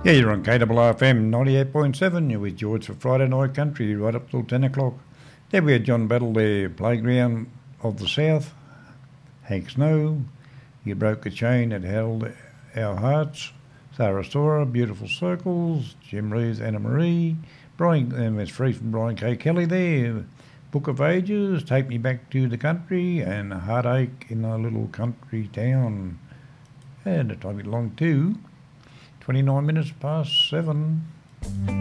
Yeah, you're on KFM 98.7. You're with George for Friday Night Country, right up till 10 o'clock. There we had John Battle there, Playground of the South, Hank Snow, You Broke a Chain That Held Our Hearts, Sarah Stora, Beautiful Circles, Jim Reeves, Anna Marie, Brian, and it's free from Brian K. Kelly there, Book of Ages, Take Me Back to the Country, and Heartache in a Little Country Town. And it took me long too. 29 minutes past 7.